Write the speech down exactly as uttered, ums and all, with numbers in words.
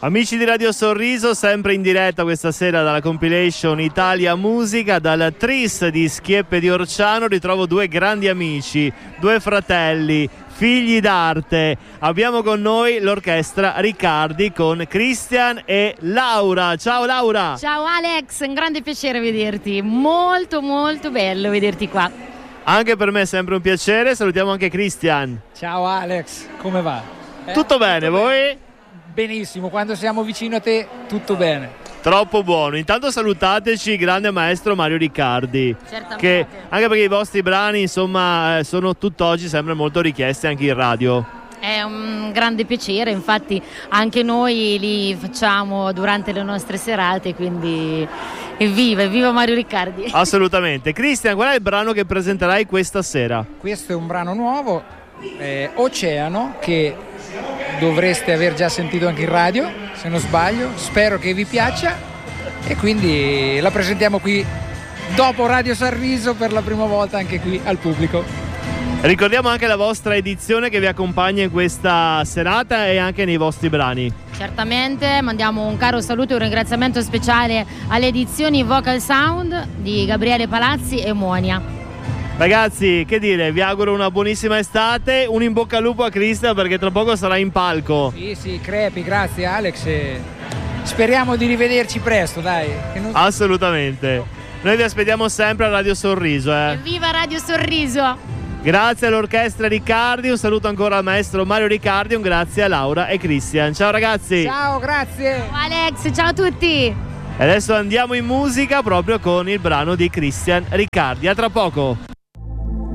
Amici di Radio Sorriso, sempre in diretta questa sera dalla compilation Italia Musica, dal Tris di Schieppe di Orciano ritrovo due grandi amici, due fratelli, figli d'arte. Abbiamo con noi l'orchestra Riccardi con Christian e Laura. Ciao Laura! Ciao Alex, un grande piacere vederti, molto molto bello vederti qua. Anche per me è sempre un piacere, salutiamo anche Christian. Ciao Alex, come va? Eh? Tutto bene, tutto voi? Bene. Benissimo, quando siamo vicino a te tutto bene. Troppo buono. Intanto salutateci il grande maestro Mario Riccardi. Certamente. Che anche perché i vostri brani insomma sono tutt'oggi sempre molto richiesti anche in radio. È un grande piacere, infatti anche noi li facciamo durante le nostre serate, quindi evviva, evviva Mario Riccardi. Assolutamente. Christian, qual è il brano che presenterai questa sera? Questo è un brano nuovo, eh, Oceano, che dovreste aver già sentito anche in radio, se non sbaglio. Spero che vi piaccia e quindi la presentiamo qui dopo Radio Sorriso per la prima volta anche qui al pubblico. Ricordiamo anche la vostra edizione che vi accompagna in questa serata e anche nei vostri brani. Certamente, mandiamo un caro saluto e un ringraziamento speciale alle edizioni Vocal Sound di Gabriele Palazzi e Monia. Ragazzi, che dire, vi auguro una buonissima estate, un in bocca al lupo a Christian perché tra poco sarà in palco. Sì, sì, crepi, grazie Alex. E speriamo di rivederci presto, dai. Che non... Assolutamente. Noi vi aspettiamo sempre a Radio Sorriso. Eh. Evviva Radio Sorriso! Grazie all'orchestra Riccardi, un saluto ancora al maestro Mario Riccardi, un grazie a Laura e Christian. Ciao ragazzi! Ciao, grazie! Ciao Alex, ciao a tutti! E adesso andiamo in musica proprio con il brano di Christian Riccardi. A tra poco!